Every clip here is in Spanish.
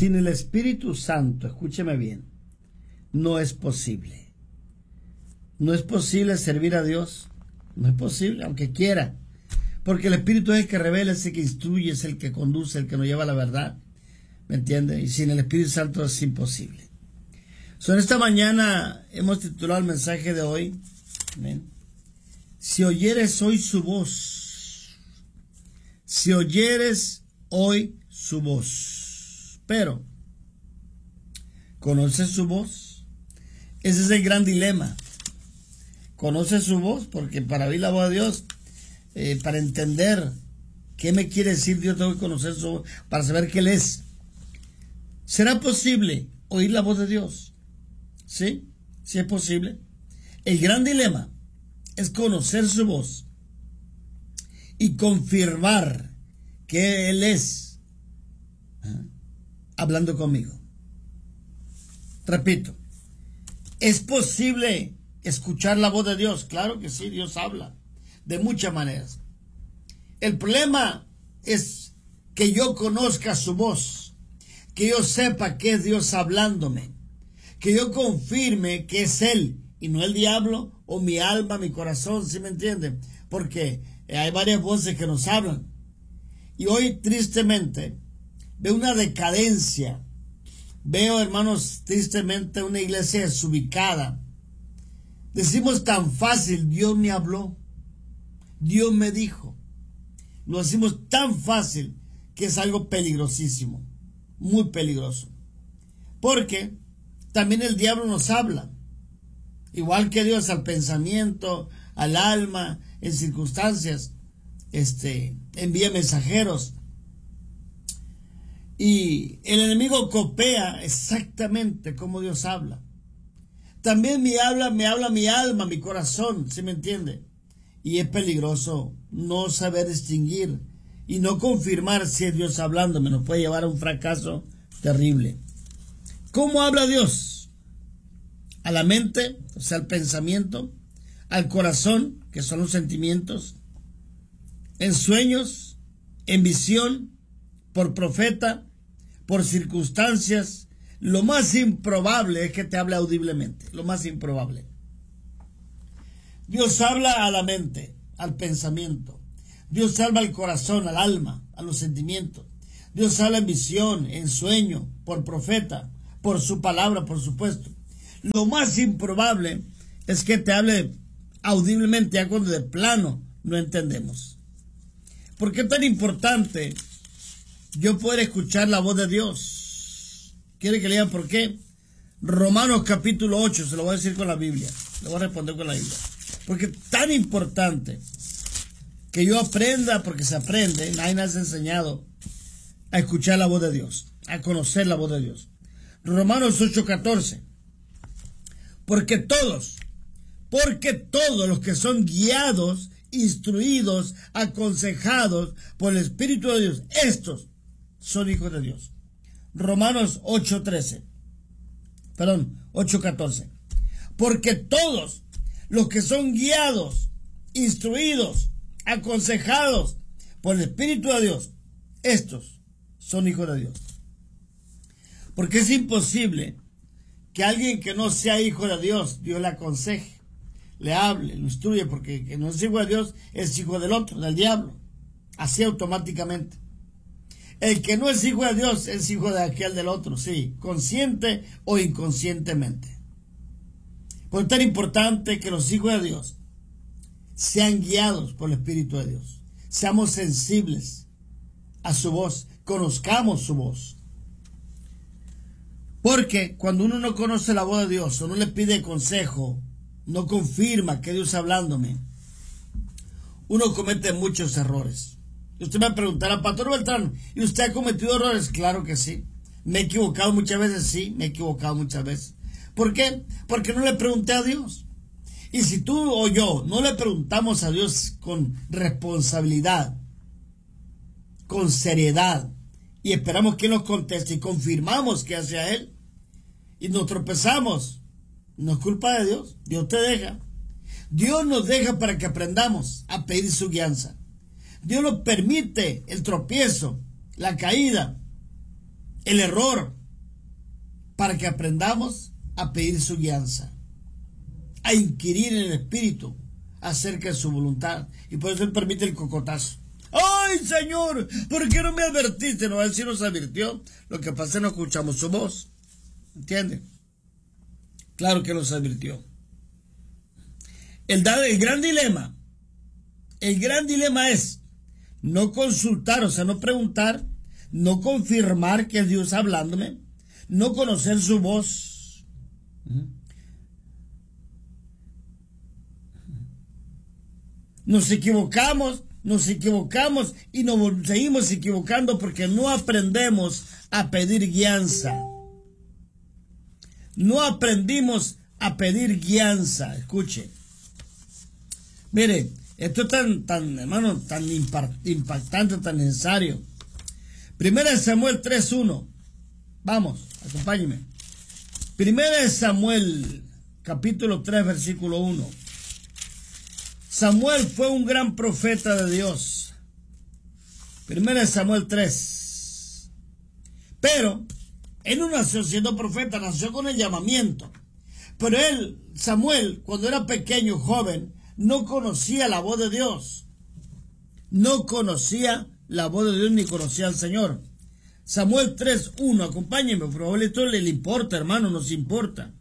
Sin el Espíritu Santo, escúcheme bien, no es posible. No es posible servir a Dios. No es posible, aunque quiera. Porque el Espíritu es el que revela, es el que instruye, es el que conduce, el que nos lleva a la verdad. ¿Me entiende? Y sin el Espíritu Santo es imposible. En esta mañana hemos titulado el mensaje de hoy. ¿Amén? Si oyeres hoy su voz. Si oyeres hoy su voz. Pero, ¿conoces su voz? Ese es el gran dilema. ¿Conoces su voz? Porque para oír la voz de Dios, para entender qué me quiere decir Dios, tengo que conocer su voz para saber qué Él es. ¿Será posible oír la voz de Dios? ¿Sí? ¿Sí es posible? El gran dilema es conocer su voz y confirmar que Él es hablando conmigo. Repito, ¿es posible escuchar la voz de Dios? Claro que sí, Dios habla de muchas maneras. El problema es que yo conozca su voz, que yo sepa que es Dios hablándome, que yo confirme que es Él y no el diablo o mi alma, mi corazón, ¿sí me entienden? Porque hay varias voces que nos hablan. Y hoy, tristemente, veo una decadencia. Veo, hermanos, tristemente una iglesia desubicada. Decimos tan fácil, Dios me habló, Dios me dijo. Lo decimos tan fácil que es algo peligrosísimo, muy peligroso. Porque también el diablo nos habla, igual que Dios, al pensamiento, al alma, en circunstancias, envía mensajeros. Y el enemigo copia exactamente como Dios habla. También me habla mi alma, mi corazón, ¿sí me entiende? Y es peligroso no saber distinguir y no confirmar si es Dios hablándome. Nos puede llevar a un fracaso terrible. ¿Cómo habla Dios? A la mente, o sea, al pensamiento, al corazón, que son los sentimientos, en sueños, en visión, por profeta, por circunstancias. Lo más improbable es que te hable audiblemente, lo más improbable. Dios habla a la mente, al pensamiento. Dios habla al corazón, al alma, a los sentimientos. Dios habla en visión, en sueño, por profeta, por su palabra, por supuesto. Lo más improbable es que te hable audiblemente, ya cuando de plano no entendemos. ¿Por qué es tan importante yo poder escuchar la voz de Dios? ¿Quiere que lean por qué? Romanos capítulo 8, se lo voy a decir con la Biblia. Le voy a responder con la Biblia. Porque es tan importante que yo aprenda, porque se aprende, nadie me ha enseñado a escuchar la voz de Dios, a conocer la voz de Dios. Romanos 8:14. Porque todos los que son guiados, instruidos, aconsejados por el Espíritu de Dios, estos son hijos de Dios. Romanos 8:14. Porque todos los que son guiados, instruidos, aconsejados por el Espíritu de Dios, estos son hijos de Dios. Porque es imposible que alguien que no sea hijo de Dios, Dios le aconseje, le hable, lo instruye, porque el que no es hijo de Dios es hijo del otro, del diablo, así automáticamente. El que no es hijo de Dios es hijo de aquel del otro, sí, consciente o inconscientemente. Por eso es tan importante que los hijos de Dios sean guiados por el Espíritu de Dios. Seamos sensibles a su voz, conozcamos su voz. Porque cuando uno no conoce la voz de Dios o no le pide consejo, no confirma que Dios está hablándome, uno comete muchos errores. Y usted me preguntará, Pastor Beltrán, ¿y usted ha cometido errores? Claro que sí. ¿Me he equivocado muchas veces? Sí, me he equivocado muchas veces. ¿Por qué? Porque no le pregunté a Dios. Y si tú o yo no le preguntamos a Dios con responsabilidad, con seriedad, y esperamos que nos conteste y confirmamos que hacia Él, y nos tropezamos, no es culpa de Dios. Dios te deja. Dios nos deja para que aprendamos a pedir su guianza. Dios nos permite el tropiezo, la caída, el error, para que aprendamos a pedir su guianza, a inquirir en el Espíritu acerca de su voluntad. Y por eso Él permite el cocotazo. ¡Ay, Señor! ¿Por qué no me advertiste? No, Él sí nos advirtió. Lo que pasa es que no escuchamos su voz. ¿Entiende? Claro que nos advirtió. El gran dilema es no consultar, o sea, no preguntar, no confirmar que es Dios hablándome, no conocer su voz. Nos equivocamos y nos seguimos equivocando porque no aprendemos a pedir guianza. No aprendimos a pedir guianza. Escuche. Mire, esto es hermano, tan impactante, tan necesario. Primera de Samuel 3:1. Vamos, acompáñenme. Primera de Samuel, capítulo 3, versículo 1. Samuel fue un gran profeta de Dios. Primera de Samuel 3. Pero él no nació siendo profeta, nació con el llamamiento. Pero Samuel, cuando era pequeño, joven, no conocía la voz de Dios. No conocía la voz de Dios ni conocía al Señor. Samuel 3:1, acompáñenme, por favor, esto le importa, hermano, nos importa.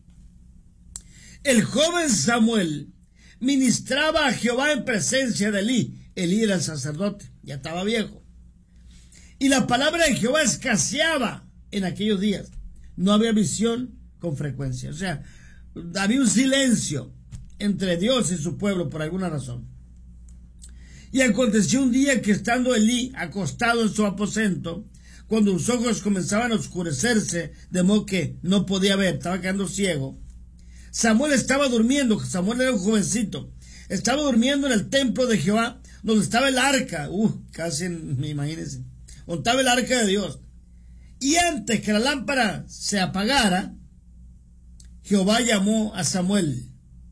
El joven Samuel ministraba a Jehová en presencia de Elí. Elí era el sacerdote, ya estaba viejo. Y la palabra de Jehová escaseaba en aquellos días. No había visión con frecuencia. O sea, había un silencio entre Dios y su pueblo por alguna razón. Y aconteció un día que estando Elí acostado en su aposento, cuando sus ojos comenzaban a oscurecerse, de modo que no podía ver, estaba quedando ciego, Samuel estaba durmiendo. Samuel era un jovencito, estaba durmiendo en el templo de Jehová, donde estaba el arca, casi me imagínense, donde estaba el arca de Dios. Y antes que la lámpara se apagara, Jehová llamó a Samuel.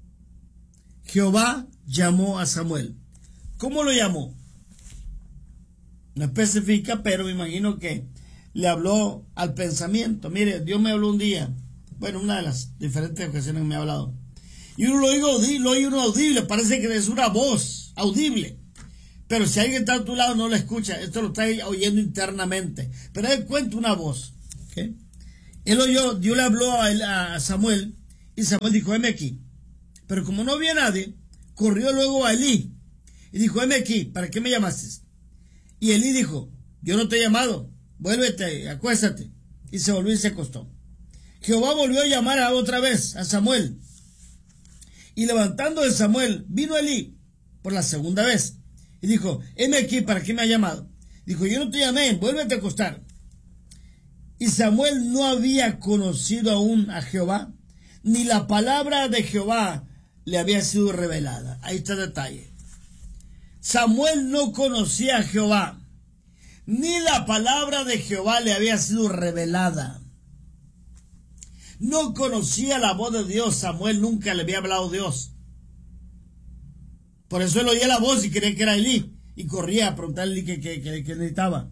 Jehová llamó a Samuel. ¿Cómo lo llamó? No especifica, pero me imagino que le habló al pensamiento. Mire, Dios me habló un día, bueno, una de las diferentes ocasiones que me ha hablado, y uno lo oye uno audible, parece que es una voz audible, pero si alguien está a tu lado no lo escucha, esto lo está oyendo internamente, pero él cuenta una voz, ¿okay? Él oyó, Dios le habló a Samuel, y Samuel dijo, heme aquí. Pero como no había nadie, corrió luego a Elí y dijo, heme aquí, ¿para qué me llamaste? Y Elí dijo, yo no te he llamado, vuélvete, acuéstate. Y se volvió y se acostó. Jehová volvió a llamar otra vez a Samuel. Y levantando de Samuel, vino Elí por la segunda vez. Y dijo, heme aquí, ¿para qué me ha llamado? Dijo, yo no te llamé, vuélvete a acostar. Y Samuel no había conocido aún a Jehová, ni la palabra de Jehová le había sido revelada. Ahí está el detalle. Samuel no conocía a Jehová, ni la palabra de Jehová le había sido revelada. No conocía la voz de Dios. Samuel nunca le había hablado a Dios. Por eso él oía la voz y creía que era Elí, y corría a preguntarle qué necesitaba.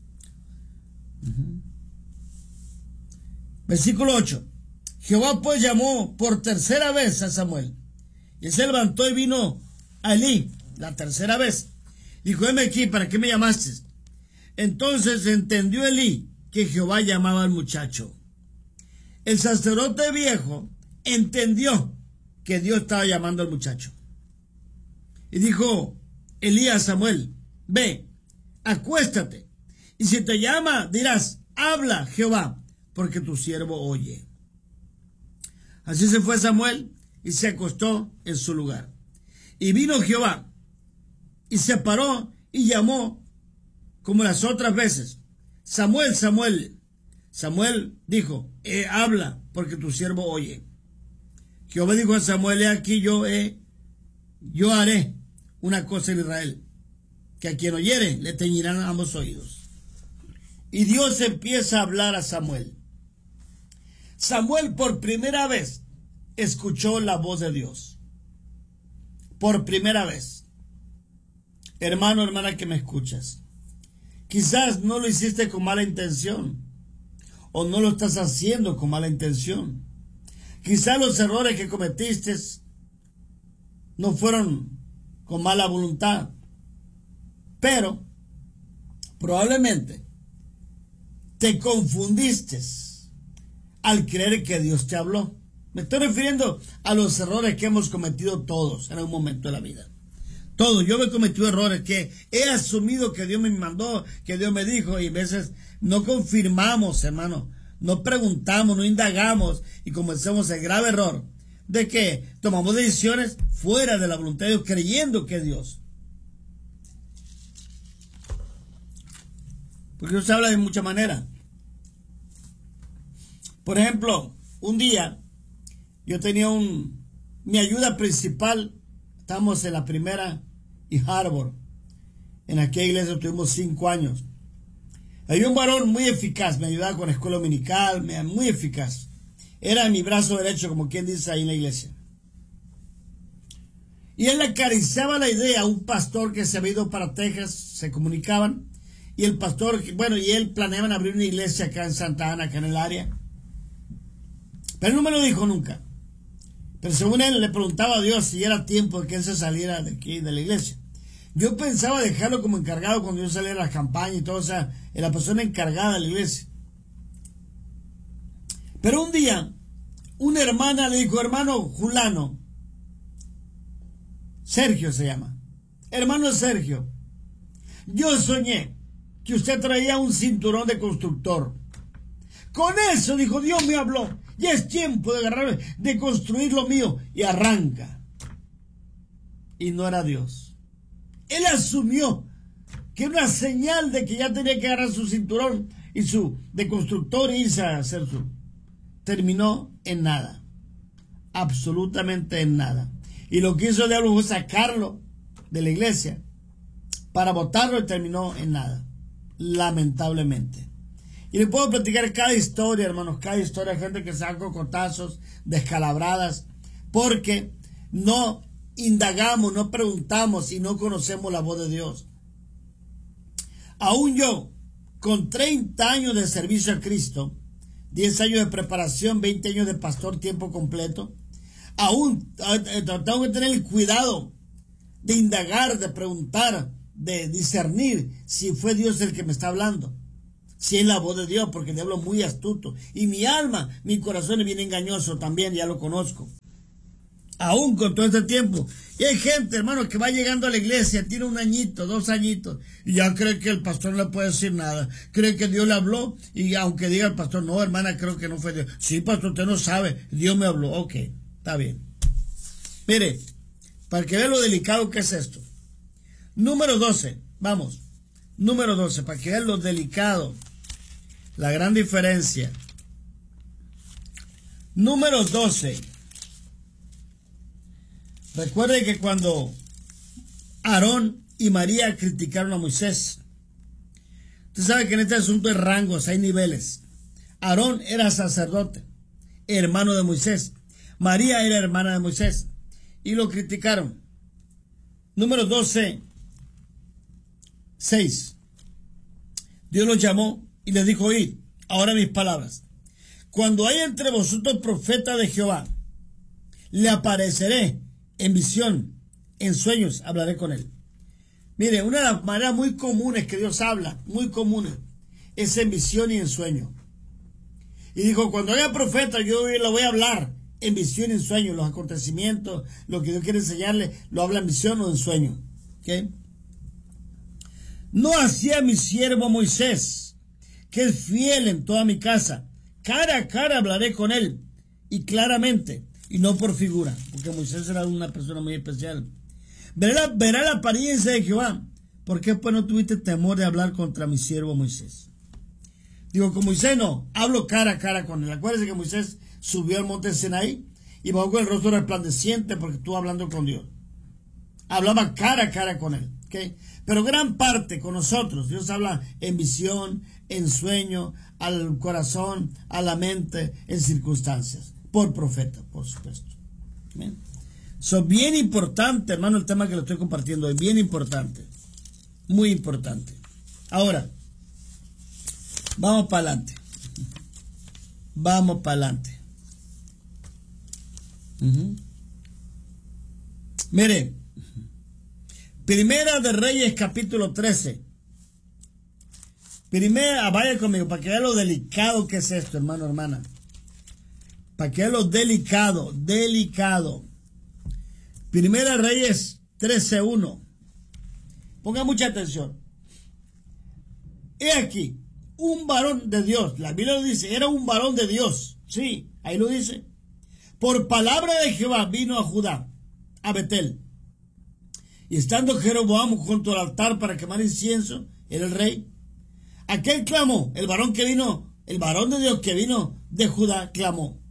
Versículo 8. Jehová pues llamó por tercera vez a Samuel. Y él se levantó y vino a Elí la tercera vez. Dijo, heme aquí, ¿para qué me llamaste? Entonces entendió Elí que Jehová llamaba al muchacho. El sacerdote viejo entendió que Dios estaba llamando al muchacho. Y dijo Elí a Samuel, ve, acuéstate, y si te llama dirás, habla Jehová, porque tu siervo oye. Así se fue Samuel y se acostó en su lugar. Y vino Jehová y se paró y llamó como las otras veces, Samuel, Samuel. Samuel dijo, habla, porque tu siervo oye. Jehová dijo a Samuel, he aquí yo haré una cosa en Israel, que a quien oyere le teñirán ambos oídos. Y Dios empieza a hablar a Samuel. Samuel por primera vez escuchó la voz de Dios. Por primera vez. Hermano, hermana que me escuchas, quizás no lo hiciste con mala intención. o no lo estás haciendo con mala intención. Quizá los errores que cometiste no fueron con mala voluntad, pero probablemente te confundiste al creer que Dios te habló. Me estoy refiriendo a los errores que hemos cometido todos en algún momento de la vida. Todos. Yo he cometido errores que he asumido que Dios me mandó, que Dios me dijo, y a veces no confirmamos, hermano, no preguntamos, no indagamos y cometemos el grave error de que tomamos decisiones fuera de la voluntad de Dios, creyendo que es Dios. Porque Dios habla de muchas maneras. Por ejemplo, un día yo tenía mi ayuda principal, estamos en la primera y Harbor. En aquella iglesia tuvimos 5 años. Había un varón muy eficaz, me ayudaba con la escuela dominical, muy eficaz. Era mi brazo derecho, como quien dice ahí en la iglesia. Y él acariciaba la idea a un pastor que se había ido para Texas, se comunicaban, y el pastor, bueno, y él planeaban abrir una iglesia acá en Santa Ana, acá en el área. Pero no me lo dijo nunca. Pero según él, le preguntaba a Dios si era tiempo de que él se saliera de aquí, de la iglesia. Yo pensaba dejarlo como encargado cuando yo saliera a las campañas y todo, o sea, la persona encargada de la iglesia. Pero un día, una hermana le dijo, hermano Julano, Sergio se llama, hermano Sergio, yo soñé que usted traía un cinturón de constructor. Con eso, dijo, Dios me habló. Ya es tiempo de agarrar, de construir lo mío. Y arranca. Y no era Dios. Él asumió que era una señal de que ya tenía que agarrar su cinturón y de constructor e irse a hacer su. Terminó en nada. Absolutamente en nada. Y lo que hizo el diablo fue sacarlo de la iglesia para botarlo y terminó en nada. Lamentablemente. Y le puedo platicar cada historia, hermanos, cada historia, gente que saca cocotazos, descalabradas, porque no indagamos, no preguntamos y no conocemos la voz de Dios. Aún yo, con 30 años de servicio a Cristo, 10 años de preparación, 20 años de pastor tiempo completo, aún tengo que tener el cuidado de indagar, de preguntar, de discernir si fue Dios el que me está hablando. Si es la voz de Dios, porque el diablo es muy astuto. Y mi alma, mi corazón es bien engañoso también, ya lo conozco. Aún con todo este tiempo. Y hay gente, hermano, que va llegando a la iglesia, tiene 1 añito, 2 añitos, y ya cree que el pastor no le puede decir nada. Cree que Dios le habló, y aunque diga el pastor, no, hermana, creo que no fue Dios. Sí, pastor, usted no sabe, Dios me habló. Ok, está bien. Mire, para que vea lo delicado que es esto. Número 12, vamos. Número 12, para que vean lo delicado. La gran diferencia. Número 12. Recuerde que cuando Aarón y María criticaron a Moisés, usted sabe que en este asunto hay rangos, hay niveles. Aarón era sacerdote, hermano de Moisés. María era hermana de Moisés y lo criticaron. Número 12, 6. Dios los llamó y les dijo, oíd ahora mis palabras. Cuando haya entre vosotros profeta de Jehová, le apareceré en visión, en sueños, hablaré con él. Mire, una de las maneras muy comunes que Dios habla, muy comunes, es en visión y en sueño. Y dijo, cuando haya profeta, yo lo voy a hablar en visión y en sueño. Los acontecimientos, lo que Dios quiere enseñarle, lo habla en visión o en sueño. ¿Okay? No hacía mi siervo Moisés, que es fiel en toda mi casa. Cara a cara hablaré con él, y claramente, y no por figura, porque Moisés era una persona muy especial. Verá la apariencia de Jehová. ¿Por qué pues no tuviste temor de hablar contra mi siervo Moisés? Digo, con Moisés no, hablo cara a cara con él. Acuérdense que Moisés subió al monte Sinaí y bajó con el rostro resplandeciente porque estuvo hablando con Dios. Hablaba cara a cara con él. ¿Okay? Pero gran parte con nosotros, Dios habla en visión, en sueño, al corazón, a la mente, en circunstancias. Por profeta, por supuesto. ¿Bien? So, bien importante, hermano, el tema que lo estoy compartiendo es bien importante. Muy importante. Ahora, vamos para adelante. Vamos para adelante. Mire, Primera de Reyes capítulo 13. Vaya conmigo para que vea lo delicado que es esto, hermano, hermana. Para que vea lo delicado. Primera de Reyes 13:1. Ponga mucha atención. He aquí, un varón de Dios. La Biblia lo dice, era un varón de Dios. Sí, ahí lo dice. Por palabra de Jehová vino a Judá, a Betel. Y estando Jeroboam junto al altar para quemar incienso, era el rey. Aquel clamó, el varón de Dios que vino de Judá, clamó.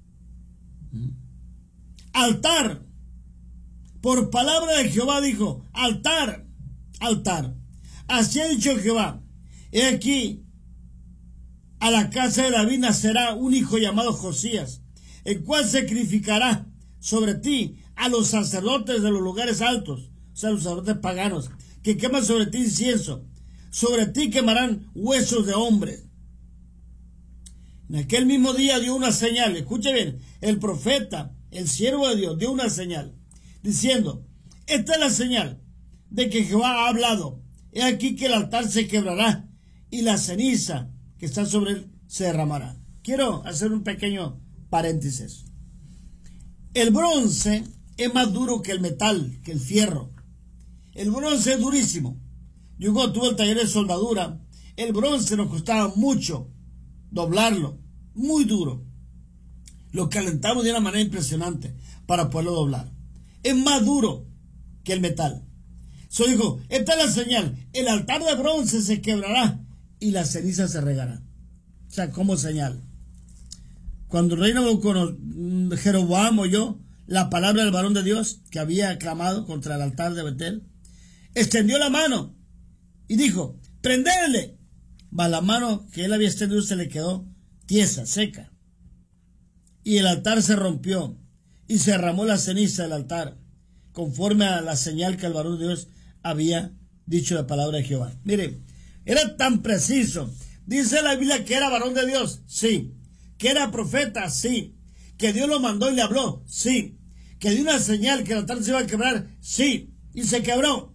Altar. Por palabra de Jehová dijo, altar. Así ha dicho Jehová. He aquí, a la casa de David nacerá un hijo llamado Josías, el cual sacrificará sobre ti a los sacerdotes de los lugares altos, o sea, los sacerdotes paganos, que queman sobre ti incienso. Sobre ti quemarán huesos de hombres. En aquel mismo día dio una señal. Escuche bien, el profeta, el siervo de Dios, dio una señal, diciendo, esta es la señal de que Jehová ha hablado. He aquí que el altar se quebrará y la ceniza que está sobre él se derramará. Quiero hacer un pequeño paréntesis. El bronce es más duro que el metal, que el fierro. El bronce es durísimo. Yo cuando tuve el taller de soldadura, el bronce nos costaba mucho doblarlo, muy duro. Lo calentamos de una manera impresionante para poderlo doblar. Es más duro que el metal. So dijo, esta es la señal, el altar de bronce se quebrará y la ceniza se regará. O sea, como señal. Cuando el rey Jeroboam oyó la palabra del varón de Dios que había clamado contra el altar de Betel, extendió la mano y dijo, prendedle. Mas la mano que él había extendido se le quedó tiesa, seca. Y el altar se rompió y se derramó la ceniza del altar, conforme a la señal que el varón de Dios había dicho la palabra de Jehová. Mire, era tan preciso. Dice la Biblia que era varón de Dios, sí. Que era profeta, sí. Que Dios lo mandó y le habló, sí. Que dio una señal que el altar se iba a quebrar, sí. Y se quebró.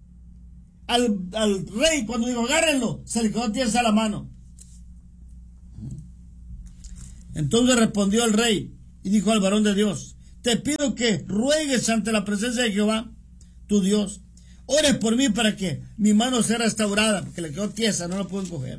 Al rey, cuando dijo, agárrenlo, se le quedó tiesa la mano. Entonces respondió el rey y dijo al varón de Dios, te pido que ruegues ante la presencia de Jehová, tu Dios, ores por mí para que mi mano sea restaurada, porque le quedó tiesa, no la pueden coger.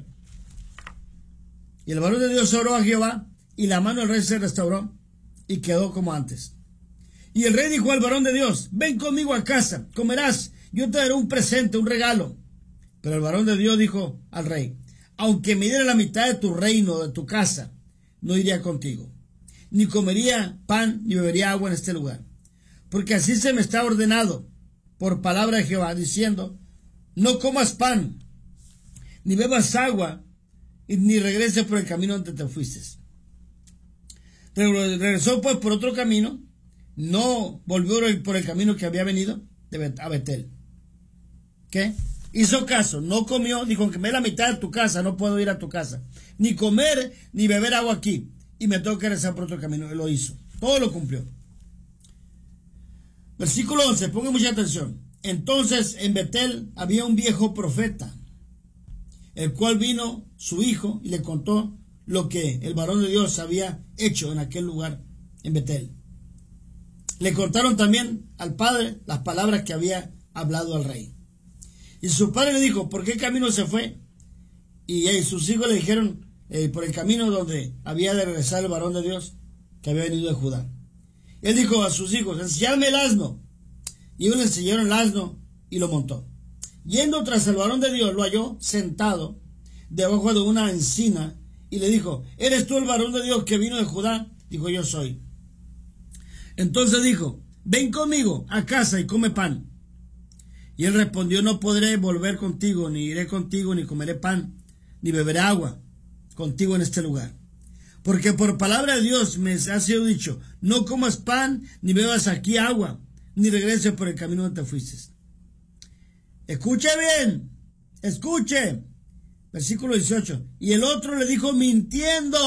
Y el varón de Dios oró a Jehová, y la mano del rey se restauró, y quedó como antes. Y el rey dijo al varón de Dios, ven conmigo a casa, comerás, yo te daré un presente, un regalo. Pero el varón de Dios dijo al rey, aunque me diera la mitad de tu reino, de tu casa, no iría contigo, ni comería pan, ni bebería agua en este lugar. Porque así se me está ordenado, por palabra de Jehová, diciendo, no comas pan, ni bebas agua, ni regreses por el camino donde te fuiste. Regresó pues por otro camino, no volvió por el camino que había venido a Betel. ¿Qué? Hizo caso, no comió, dijo, aunque me dé la mitad de tu casa, no puedo ir a tu casa, ni comer, ni beber agua aquí, y me tengo que regresar por otro camino. Él lo hizo, todo lo cumplió. Versículo 11, pongan mucha atención. Entonces en Betel había un viejo profeta, el cual vino su hijo y le contó lo que el varón de Dios había hecho en aquel lugar, en Betel. Le contaron también al padre las palabras que había hablado al rey. Y su padre le dijo, ¿por qué camino se fue? Y sus hijos le dijeron, por el camino donde había de regresar el varón de Dios que había venido de Judá. Él dijo a sus hijos, enseñadme el asno. Y ellos le enseñaron el asno y lo montó. Yendo tras el varón de Dios, lo halló sentado debajo de una encina y le dijo, ¿eres tú el varón de Dios que vino de Judá? Dijo, yo soy. Entonces dijo, ven conmigo a casa y come pan. Y él respondió, no podré volver contigo, ni iré contigo, ni comeré pan, ni beberé agua contigo en este lugar. Porque por palabra de Dios me ha sido dicho, no comas pan, ni bebas aquí agua, ni regreses por el camino donde te fuiste. Escuche bien, escuche. Versículo 18. Y el otro le dijo, mintiendo,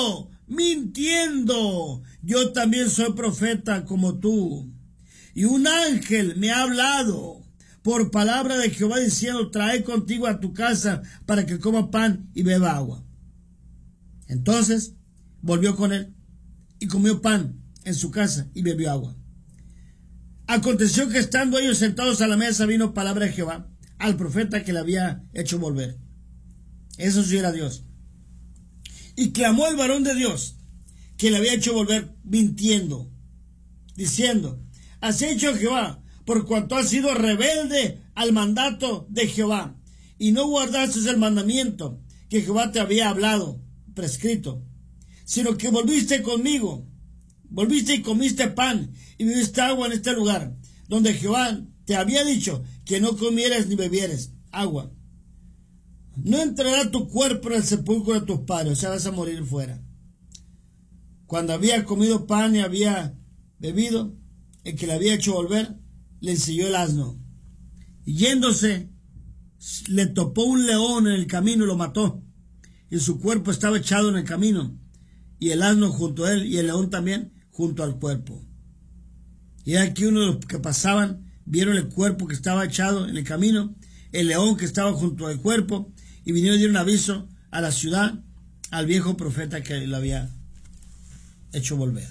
mintiendo. Yo también soy profeta como tú. Y un ángel me ha hablado por palabra de Jehová diciendo, trae contigo a tu casa para que coma pan y beba agua. Entonces volvió con él y comió pan en su casa y bebió agua. Aconteció que estando ellos sentados a la mesa vino palabra de Jehová al profeta que le había hecho volver. Eso sí era Dios. Y clamó el varón de Dios que le había hecho volver mintiendo, diciendo, así ha hecho Jehová, por cuanto has sido rebelde al mandato de Jehová, y no guardaste el mandamiento que Jehová te había hablado, prescrito, sino que volviste conmigo, volviste y comiste pan, y bebiste agua en este lugar, donde Jehová te había dicho que no comieras ni bebieres agua. No entrará tu cuerpo en el sepulcro de tus padres, o sea, vas a morir fuera. Cuando había comido pan y había bebido, el que le había hecho volver, le ensilló el asno. Y yéndose, le topó un león en el camino y lo mató. Y su cuerpo estaba echado en el camino, y el asno junto a él, y el león también junto al cuerpo. Y aquí uno de los que pasaban, vieron el cuerpo que estaba echado en el camino, el león que estaba junto al cuerpo, y vinieron y dieron aviso a la ciudad, al viejo profeta que lo había hecho volver.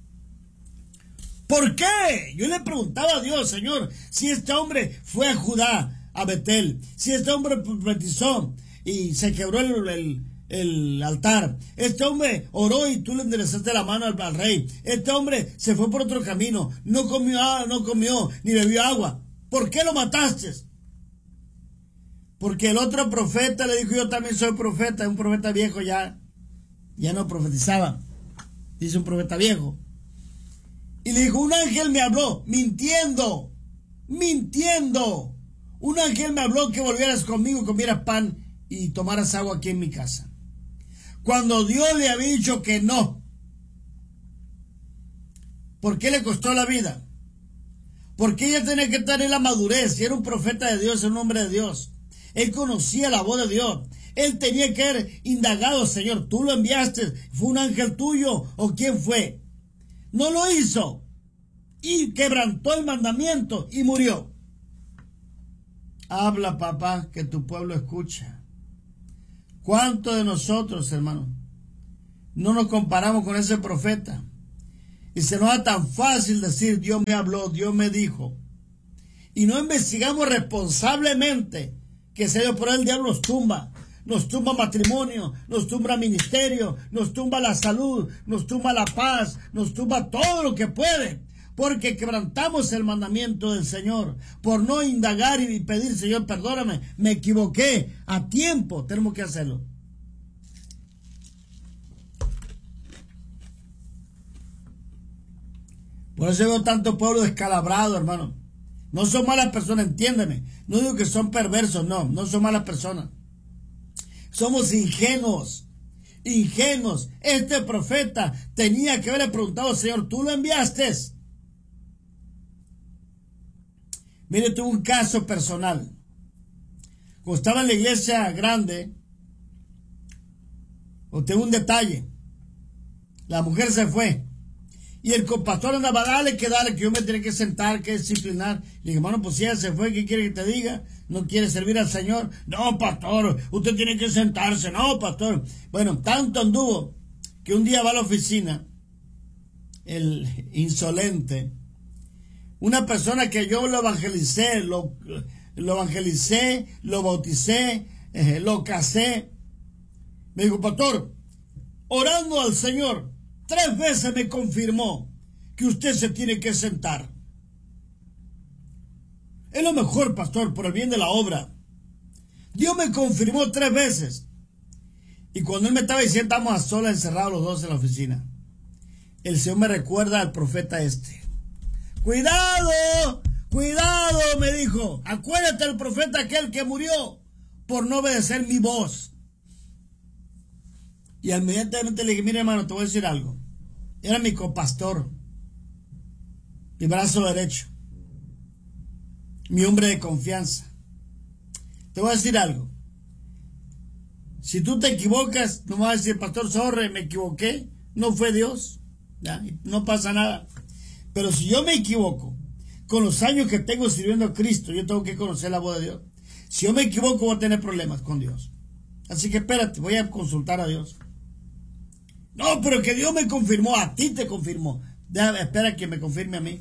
¿Por qué? Yo le preguntaba a Dios, Señor, si este hombre fue a Judá, a Betel, si este hombre profetizó y se quebró el altar, este hombre oró y tú le enderezaste la mano al rey, este hombre se fue por otro camino, no comió ni bebió agua, ¿por qué lo mataste? Porque el otro profeta le dijo, yo también soy profeta, un profeta viejo ya no profetizaba, dice un profeta viejo. Y le dijo, un ángel me habló, mintiendo. Un ángel me habló que volvieras conmigo, comieras pan y tomaras agua aquí en mi casa. Cuando Dios le había dicho que no. ¿Por qué le costó la vida? Porque ella tenía que tener la madurez. Si era un profeta de Dios, era un hombre de Dios. Él conocía la voz de Dios. Él tenía que haber indagado, Señor, ¿tú lo enviaste? ¿Fue un ángel tuyo o quién fue? No lo hizo y quebrantó el mandamiento y murió. Habla, papá, que tu pueblo escucha. ¿Cuántos de nosotros, hermano, no nos comparamos con ese profeta? Y se nos da tan fácil decir, Dios me habló, Dios me dijo. Y no investigamos responsablemente que se dio por el diablo nos tumba matrimonio, nos tumba ministerio, nos tumba la salud, nos tumba la paz, nos tumba todo lo que puede, porque quebrantamos el mandamiento del Señor, por no indagar y pedir, Señor, perdóname, me equivoqué, a tiempo tenemos que hacerlo. Por eso veo tanto pueblo descalabrado, hermano. No son malas personas, entiéndeme, no digo que son perversos, no son malas personas. Somos ingenuos. Este profeta tenía que haberle preguntado al Señor, ¿tú lo enviaste? Mire, tuve un caso personal. Cuando estaba en la iglesia grande, tengo un detalle. La mujer se fue. Y el compastor andaba, dale, que yo me tenía que sentar, que disciplinar. Le dije, hermano, pues si ella se fue, ¿qué quiere que te diga? ¿No quiere servir al Señor? No, pastor, usted tiene que sentarse. No, pastor. Bueno, tanto anduvo que un día va a la oficina, el insolente, una persona que yo lo evangelicé, lo bauticé, lo casé. Me dijo, pastor, orando al Señor, 3 veces me confirmó que usted se tiene que sentar. Es lo mejor, pastor, por el bien de la obra. Dios me confirmó 3 veces. Y cuando él me estaba diciendo, estamos a solas encerrados los dos en la oficina, el Señor me recuerda al profeta este. Cuidado, me dijo. Acuérdate del profeta aquel que murió por no obedecer mi voz. Y inmediatamente le dije, mire, hermano, te voy a decir algo. Era mi copastor, mi brazo derecho, mi hombre de confianza. Te voy a decir algo. Si tú te equivocas, no me vas a decir, pastor, sorry, me equivoqué. no fue Dios, ¿ya? No pasa nada. Pero si yo me equivoco, con los años que tengo sirviendo a Cristo, yo tengo que conocer la voz de Dios. Si yo me equivoco, voy a tener problemas con Dios. Así que espérate, voy a consultar a Dios. No, pero que Dios me confirmó, a ti te confirmó. Espera que me confirme a mí.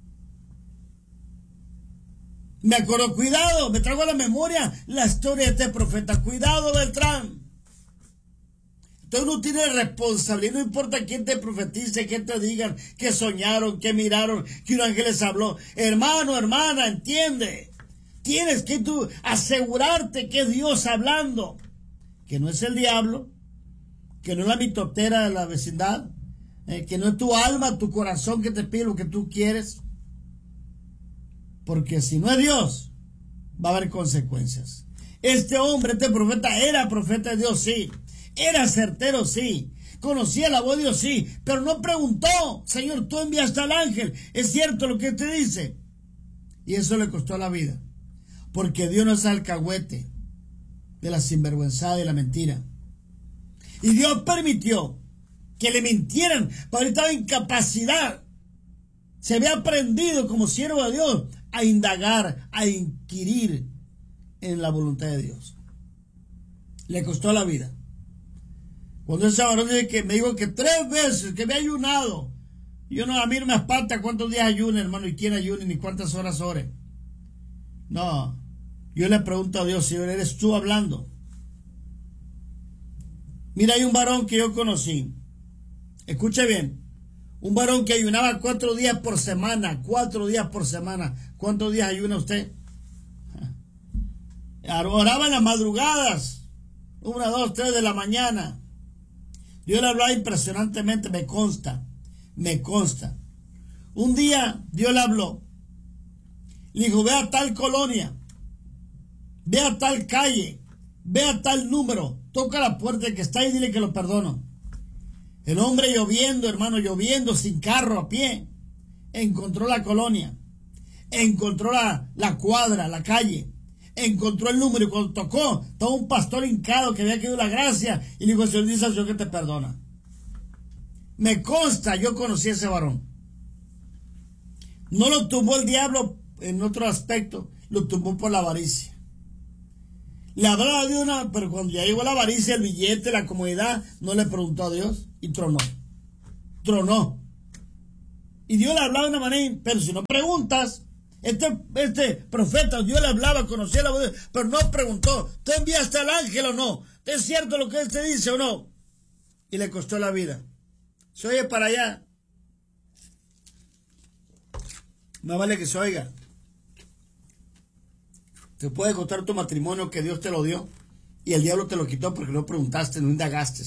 Me acuerdo, cuidado, me traigo a la memoria la historia de este profeta. Cuidado, Beltrán. Entonces uno tiene responsabilidad, no importa quién te profetice, quién te digan, que soñaron, que miraron, que un ángel les habló. Hermano, hermana, entiende. Tienes que tú asegurarte que es Dios hablando, que no es el diablo, que no es la mitotera de la vecindad, que no es tu alma, tu corazón que te pide lo que tú quieres. Porque si no es Dios, va a haber consecuencias. Este hombre, este profeta, era profeta de Dios, sí. Era certero, sí. Conocía la voz de Dios, sí. Pero no preguntó, Señor, tú enviaste al ángel. ¿Es cierto lo que te dice? Y eso le costó la vida. Porque Dios no es alcahuete de la sinvergüenzada y la mentira. Y Dios permitió que le mintieran, porque estaba en incapacidad. Se había aprendido como siervo de Dios a indagar, a inquirir en la voluntad de Dios. Le costó la vida. Cuando ese varón dice que me dijo que 3 veces que había ayunado, yo no, a mí no me espanta cuántos días ayune, hermano, y quién ayune, ni cuántas horas ore. No, yo le pregunto a Dios, Señor, ¿eres tú hablando? Mira, hay un varón que yo conocí. Escuche bien. Un varón que ayunaba 4 días por semana. 4 días por semana. ¿Cuántos días ayuna usted? Oraba en las madrugadas. 1, 2, 3 de la mañana. Dios le hablaba impresionantemente, me consta. Un día Dios le habló. Le dijo, ve a tal colonia. Ve a tal calle. Ve a tal número. Toca la puerta que está ahí y dile que lo perdono. El hombre lloviendo, hermano, lloviendo, sin carro, a pie, encontró la colonia, encontró la cuadra, la calle, encontró el número y cuando tocó, estaba un pastor hincado que había quedado la gracia y le dijo, Señor, dice al Señor que te perdona. Me consta, yo conocí a ese varón. No lo tumbó el diablo en otro aspecto, lo tumbó por la avaricia. Le hablaba de una, pero cuando ya llegó la avaricia, el billete, la comodidad, no le preguntó a Dios y tronó. Y Dios le hablaba de una manera, pero si no preguntas, este profeta, Dios le hablaba, conocía la voz de Dios, pero no preguntó, ¿tú enviaste al ángel o no? ¿Es cierto lo que él te dice o no? Y le costó la vida. Se oye para allá. Más vale que se oiga. Te puede costar tu matrimonio que Dios te lo dio y el diablo te lo quitó porque no preguntaste, no indagaste.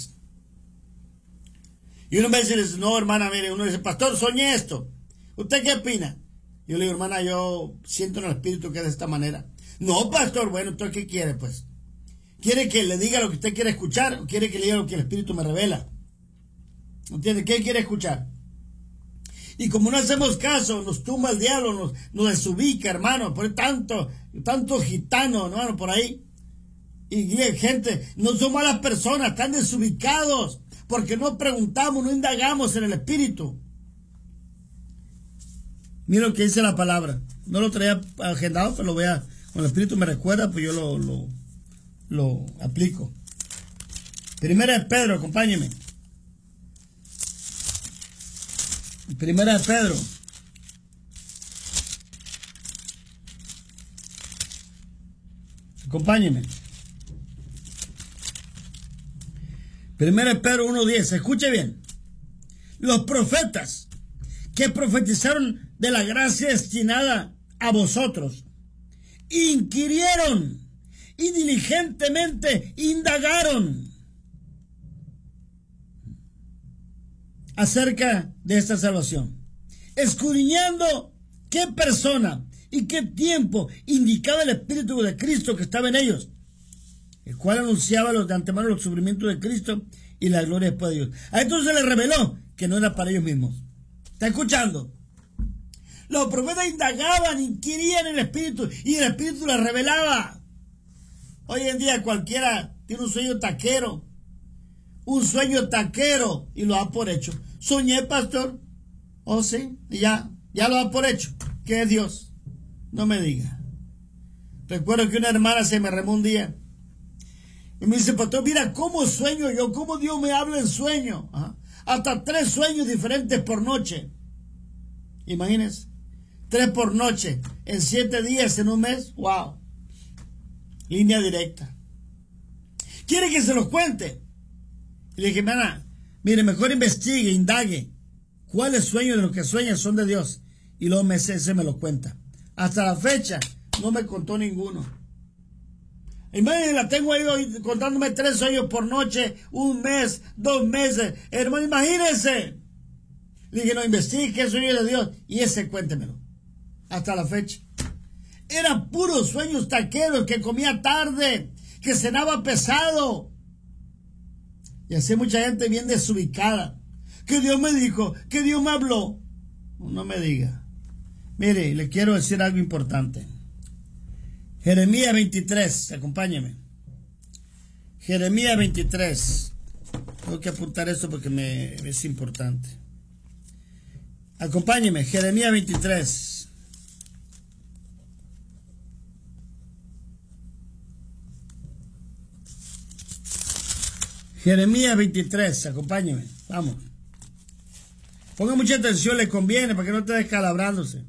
Y uno me dice, no, hermana, mire, uno dice, pastor, soñé esto. ¿Usted qué opina? Yo le digo, hermana, yo siento en el espíritu que es de esta manera. No, pastor, bueno, ¿usted qué quiere, pues? ¿Quiere que le diga lo que usted quiere escuchar o quiere que le diga lo que el espíritu me revela? ¿Entiende? ¿Qué quiere escuchar? Y como no hacemos caso, nos tumba el diablo, nos desubica, hermano, por tanto gitano, hermano, por ahí. Y gente, no son malas personas, están desubicados, porque no preguntamos, no indagamos en el espíritu. Mira lo que dice la palabra. No lo traía agendado, pero lo voy a, cuando el espíritu me recuerda, pues yo lo aplico. Primera de Pedro, acompáñeme. Primera de Pedro. Acompáñenme. Primera de Pedro 1:10. Escuche bien. Los profetas que profetizaron de la gracia destinada a vosotros inquirieron y diligentemente indagaron acerca de esta salvación, escudriñando qué persona y qué tiempo indicaba el Espíritu de Cristo que estaba en ellos, el cual anunciaba los de antemano los sufrimientos de Cristo y la gloria después de Dios. A estos se les reveló que no era para ellos mismos. ¿Está escuchando? Los profetas indagaban, inquirían en el Espíritu y el Espíritu les revelaba. Hoy en día cualquiera tiene un sueño taquero, un sueño taquero y lo da por hecho. Soñé, pastor. Oh, sí, y ya lo da por hecho. ¿Qué es Dios? No me diga. Recuerdo que una hermana se me remó un día y me dice, pastor, mira cómo sueño yo, cómo Dios me habla en sueño. Ajá. Hasta 3 sueños diferentes por noche. Imagínense, 3 por noche, en 7 días, en un mes. Wow. Línea directa. ¿Quiere que se los cuente? Y le dije, hermana, mire, mejor investigue, indague cuáles sueños de los que sueña son de Dios. Y luego se me lo cuenta. Hasta la fecha no me contó ninguno. Imagínense, la tengo ahí hoy contándome 3 sueños por noche, un mes, 2 meses. Hermano, imagínense. Le dije, no, investigue qué sueño de Dios. Y ese cuéntemelo. Hasta la fecha. Eran puros sueños taqueros, que comía tarde, que cenaba pesado. Y así mucha gente bien desubicada. Que Dios me dijo, que Dios me habló. No me diga. Mire, le quiero decir algo importante. Jeremías 23, acompáñeme. Jeremías 23. Tengo que apuntar esto porque es importante. Acompáñeme, Jeremías 23. Jeremías 23, acompáñeme, vamos. Ponga mucha atención, le conviene para que no esté descalabrándose.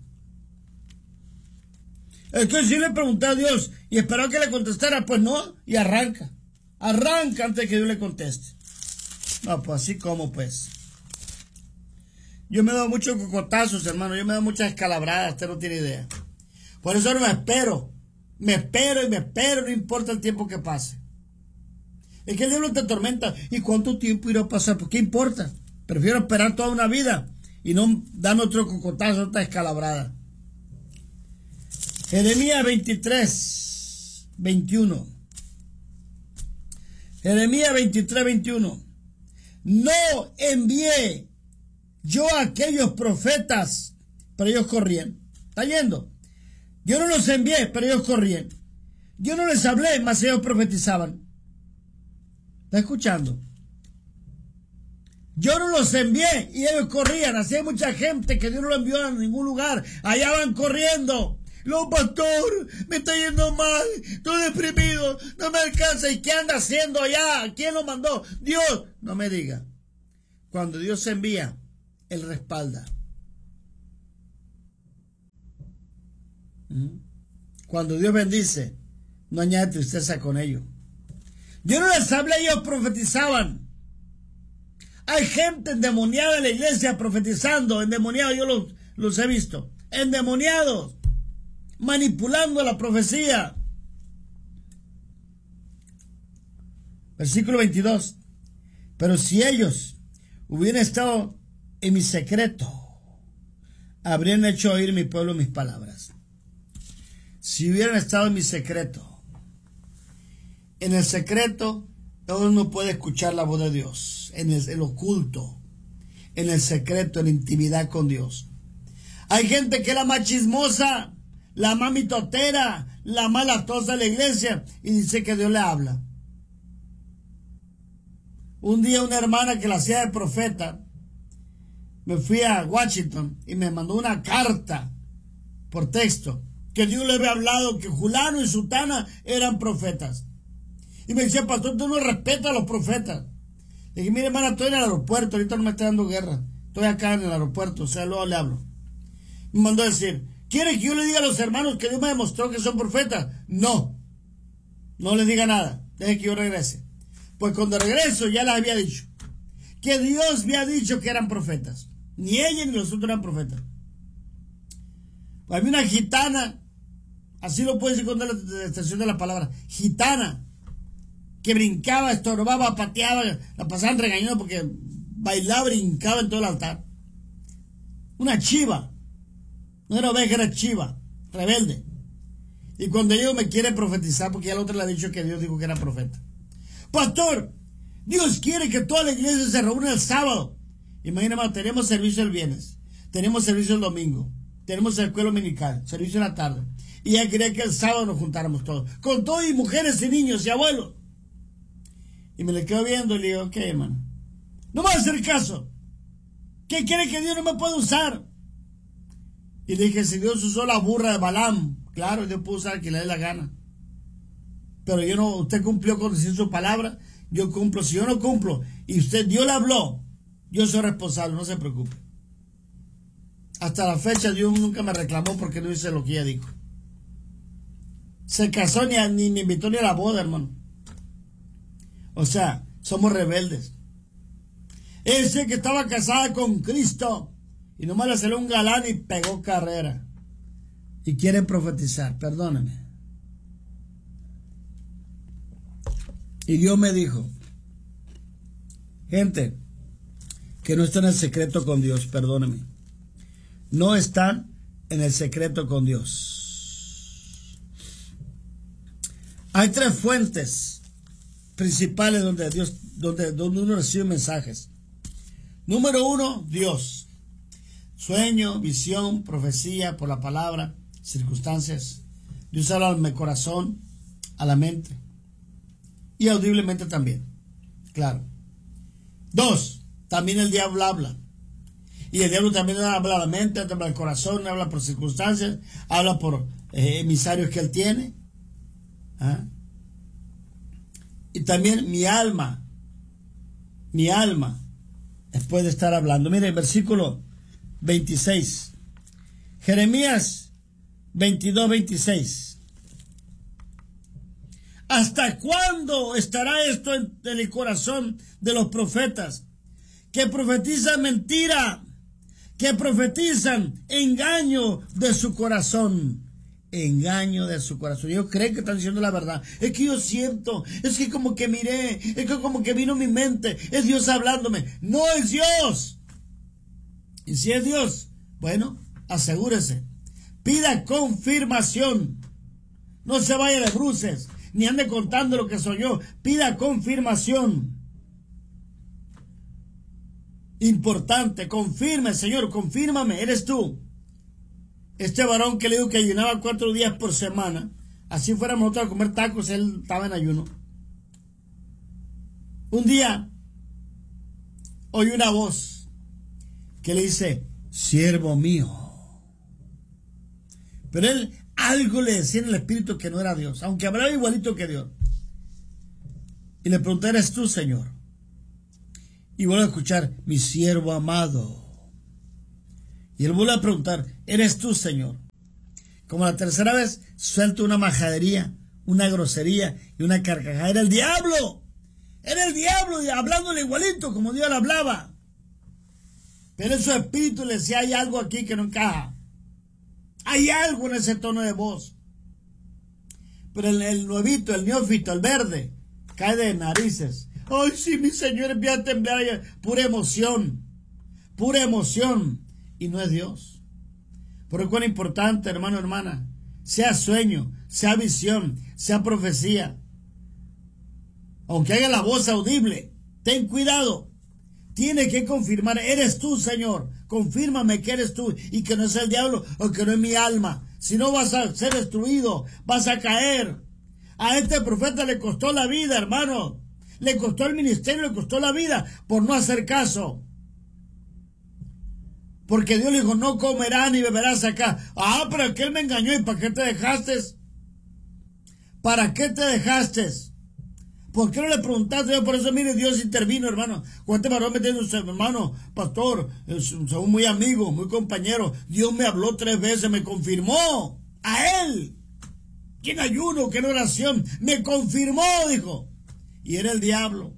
Es que si le pregunté a Dios y esperó que le contestara, pues no, y arranca. Arranca antes de que Dios le conteste. No, pues así como pues. Yo me he dado muchos cocotazos, hermano, yo me he dado muchas escalabradas, usted no tiene idea. Por eso no me espero. Me espero y me espero, no importa el tiempo que pase. Es que el diablo te atormenta. ¿Y cuánto tiempo irá a pasar? ¿Por qué importa? Prefiero esperar toda una vida y no darme otro cocotazo, otra escalabrada. Jeremías 23, 21. Jeremías 23, 21. No envié yo a aquellos profetas, pero ellos corrían. ¿Está yendo? Yo no los envié, pero ellos corrían. Yo no les hablé, mas ellos profetizaban. ¿Está escuchando? Yo no los envié y ellos corrían. Así hay mucha gente que Dios no lo envió a ningún lugar. Allá van corriendo. Lo, pastor, me está yendo mal. Estoy deprimido. No me alcanza. ¿Y qué anda haciendo allá? ¿Quién lo mandó? Dios. No me diga. Cuando Dios envía, Él respalda. Cuando Dios bendice, no añade tristeza con ello. Yo no les hablé, ellos profetizaban. Hay gente endemoniada en la iglesia profetizando, endemoniados, yo los he visto, endemoniados, manipulando la profecía. Versículo 22. Pero si ellos hubieran estado en mi secreto, habrían hecho oír mi pueblo mis palabras. Si hubieran estado en mi secreto, en el secreto, uno no puede escuchar la voz de Dios, en el oculto, en el secreto, en la intimidad con Dios. Hay gente que es la más chismosa, la más mitotera, la más latosa de la iglesia, y dice que Dios le habla. Un día una hermana que la hacía de profeta, me fui a Washington y me mandó una carta por texto, que Dios le había hablado que Julano y Sutana eran profetas. Y me decía, pastor, tú no respetas a los profetas. Le dije, mire, hermana, estoy en el aeropuerto, ahorita no me está dando guerra. Estoy acá en el aeropuerto, o sea, luego le hablo. Me mandó a decir, ¿quiere que yo le diga a los hermanos que Dios me demostró que son profetas? No, no les diga nada, deje que yo regrese. Pues cuando regreso ya les había dicho que Dios me ha dicho que eran profetas. Ni ella ni los otros eran profetas. Pues había una gitana, así lo puede decir con la extensión de la palabra, gitana, que brincaba, estorbaba, pateaba, la pasaban regañando porque bailaba, brincaba en todo el altar. Una chiva, no era oveja, era chiva, rebelde. Y cuando Dios me quiere profetizar, porque ya el otro le ha dicho que Dios dijo que era profeta. Pastor, Dios quiere que toda la iglesia se reúna el sábado. Imagínate, tenemos servicio el viernes, tenemos servicio el domingo, tenemos el escuela dominical, servicio en la tarde. Y ella quería que el sábado nos juntáramos todos, con todo y mujeres y niños y abuelos. Y me le quedo viendo y le digo, ok, hermano, no me va a hacer caso. ¿Qué quiere que Dios no me pueda usar? Y le dije, si Dios usó la burra de Balaam, claro, Dios puede usar a quien le dé la gana. Pero yo no, usted cumplió con decir su palabra, yo cumplo. Si yo no cumplo y Dios le habló, yo soy responsable, no se preocupe. Hasta la fecha Dios nunca me reclamó porque no hice lo que ella dijo. Se casó ni me invitó ni a la boda, hermano. O sea, somos rebeldes. Ese que estaba casada con Cristo y nomás le salió un galán y pegó carrera. Y quieren profetizar, perdóname. Y Dios me dijo, gente que no está en el secreto con Dios, perdóname. No están en el secreto con Dios. Hay 3 fuentes principales donde uno recibe mensajes. Número 1, Dios. Sueño, visión, profecía, por la palabra, circunstancias. Dios habla al corazón, a la mente. Y audiblemente también. Claro. 2, también el diablo habla. Y el diablo también habla a la mente, habla al corazón, habla por circunstancias, habla por emisarios que él tiene. ¿Ah? Y también mi alma, después de estar hablando. Mire, versículo 26. Jeremías 22:26. ¿Hasta cuándo estará esto en el corazón de los profetas? Que profetizan mentira, que profetizan engaño de su corazón. Engaño de su corazón. Ellos creen que están diciendo la verdad. Es que yo siento, es que como que miré, es que como que vino a mi mente, es Dios hablándome. No es Dios. Y si es Dios, bueno, asegúrese. Pida confirmación. No se vaya de bruces, ni ande contando lo que soñó. Pida confirmación. Importante, confirme, Señor, confírmame, eres tú. Este varón que le digo que ayunaba 4 días por semana, así fuéramos nosotros a comer tacos, él estaba en ayuno. Un día oí una voz que le dice, siervo mío. Pero él algo le decía en el espíritu que no era Dios, aunque hablaba igualito que Dios. Y le pregunté, ¿eres tú, Señor? Y vuelvo a escuchar, mi siervo amado. Y él vuelve a preguntar, ¿eres tú, Señor? Como la tercera vez, suelta una majadería, una grosería y una carcajada. Era el diablo. Era el diablo hablándole igualito como Dios le hablaba. Pero en su espíritu le decía, hay algo aquí que no encaja. Hay algo en ese tono de voz. Pero el nuevito, el neófito, el verde, cae de narices. Ay, sí, mi Señor, empieza a temblar. Pura emoción. Pura emoción. Y no es Dios. Por eso es importante, hermano, hermana, sea sueño, sea visión, sea profecía. Aunque haga la voz audible, ten cuidado. Tiene que confirmar, eres tú, Señor. Confírmame que eres tú y que no es el diablo o que no es mi alma. Si no vas a ser destruido, vas a caer. A este profeta le costó la vida, hermano. Le costó el ministerio, le costó la vida por no hacer caso. Porque Dios le dijo, no comerás ni beberás acá. Ah, pero aquel me engañó. ¿Y para qué te dejaste? ¿Para qué te dejaste? ¿Por qué no le preguntaste? Yo por eso, mire, Dios intervino, hermano. Cuando este varón me tiene un hermano, pastor, somos muy amigos, muy compañeros. Dios me habló 3 veces, me confirmó. A él. Que en ayuno, que en oración. Me confirmó, dijo. Y era el diablo.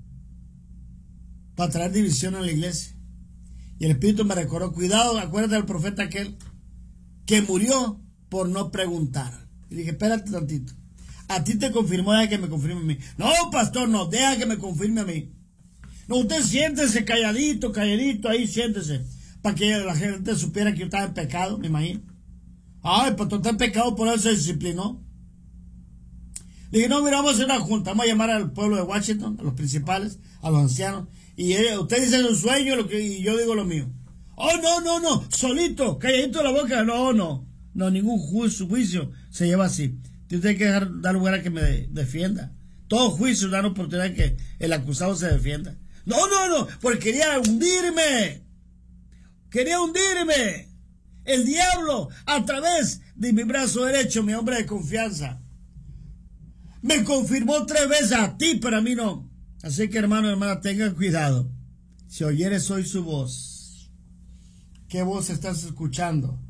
Para traer división a la iglesia. Y el Espíritu me recordó, cuidado, acuérdate del profeta aquel que murió por no preguntar. Y dije, espérate tantito. A ti te confirmó, deja que me confirme a mí. No, pastor, no, deja que me confirme a mí. No, usted siéntese calladito, ahí siéntese. Para que la gente supiera que yo estaba en pecado, me imagino. Ay, pastor, está en pecado, por eso se disciplinó. Le dije, no, mira, vamos a hacer una junta. Vamos a llamar al pueblo de Washington, a los principales, a los ancianos. Y usted dice un sueño y yo digo lo mío. Oh, no, solito, calladito la boca. No, ningún juicio se lleva así. Usted tiene que dar lugar a que me defienda. Todo juicio da una oportunidad que el acusado se defienda. No, porque quería hundirme. Quería hundirme. El diablo, a través de mi brazo derecho, mi hombre de confianza, me confirmó 3 veces a ti, pero a mí no. Así que, hermano, hermana, tengan cuidado. Si oyeres hoy su voz, ¿qué voz estás escuchando?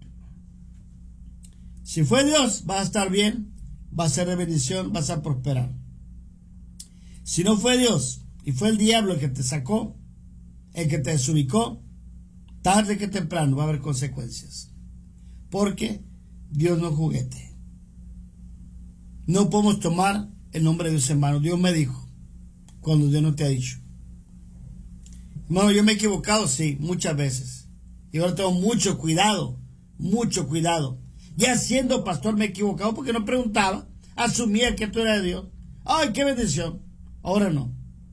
Si fue Dios, vas a estar bien, vas a ser de bendición, vas a prosperar. Si no fue Dios y fue el diablo el que te sacó, el que te desubicó, tarde que temprano va a haber consecuencias. Porque Dios no es juguete. No podemos tomar el nombre de Dios en vano. Dios me dijo, cuando Dios no te ha dicho. Hermano, yo me he equivocado, sí, muchas veces. Y ahora tengo mucho cuidado, mucho cuidado. Ya siendo pastor me he equivocado porque no preguntaba, asumía que tú eras de Dios. ¡Ay, qué bendición! Ahora no.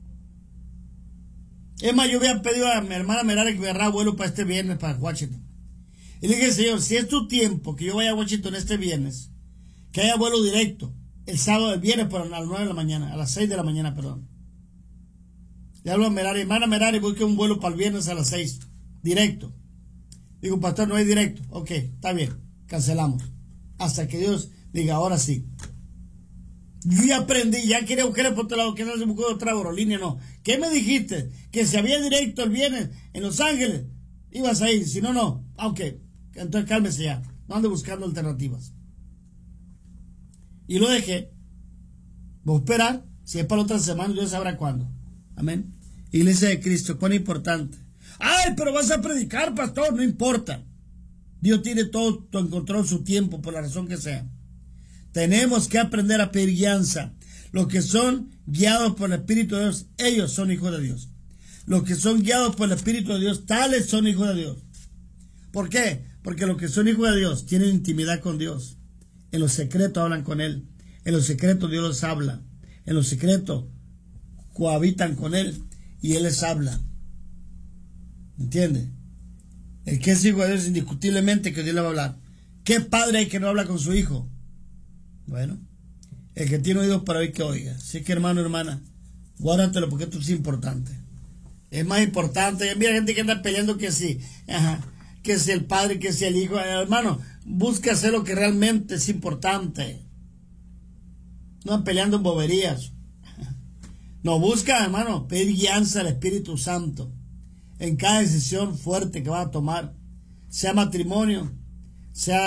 Es más, yo había pedido a mi hermana Merari que me agarrara vuelo para este viernes para Washington. Y le dije, Señor, si es tu tiempo que yo vaya a Washington este viernes, que haya vuelo directo el sábado, el viernes a las 9 de la mañana, a las 6 de la mañana, perdón. Le hablo a Merari, hermana Merari, busque un vuelo para el viernes a las 6, directo. Digo, pastor, no hay directo. Ok, está bien, cancelamos. Hasta que Dios diga, ahora sí. Yo ya aprendí, ya quería buscar por otro lado, que no se buscó otra aerolínea, no. ¿Qué me dijiste? Que si había directo el viernes en Los Ángeles, ibas a ir, si no, no. Aunque, entonces cálmese ya, no ande buscando alternativas. Y lo dejé. Voy a esperar, si es para la otra semana, Dios sabrá cuándo. Amén. Iglesia de Cristo, cuán importante. Ay, pero vas a predicar, pastor, no importa. Dios tiene todo en control su tiempo, por la razón que sea. Tenemos que aprender a pedir guianza. Los que son guiados por el Espíritu de Dios, ellos son hijos de Dios. Los que son guiados por el Espíritu de Dios, tales son hijos de Dios. ¿Por qué? Porque los que son hijos de Dios tienen intimidad con Dios. En los secretos hablan con Él. En los secretos Dios les habla. En los secretos cohabitan con Él y Él les habla. ¿Entiende? El que es hijo de Dios, indiscutiblemente que Dios le va a hablar. ¿Qué padre hay que no habla con su hijo? Bueno, el que tiene oídos para oír, que oiga. Así que, hermano, hermana, guárdatelo porque esto es importante. Es más importante. Mira, gente que anda peleando que sí, que si el padre, que si el hijo. Hermano, busca hacer lo que realmente es importante. No anda peleando en boberías. No, busca, hermano, pedir guianza al Espíritu Santo en cada decisión fuerte que va a tomar. Sea matrimonio, sea